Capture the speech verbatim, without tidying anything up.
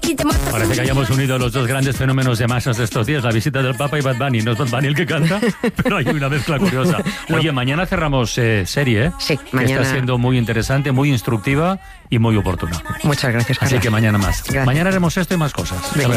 Parece que hayamos unido los dos grandes fenómenos de masas de estos días, la visita del Papa y Bad Bunny. No es Bad Bunny el que canta, pero hay una mezcla curiosa. Oye, mañana cerramos eh, serie, ¿eh? Sí, que mañana. está siendo muy interesante, muy instructiva y muy oportuna. Muchas gracias, Carlos. Así que mañana más. Gracias. Mañana haremos esto y más cosas. Venga.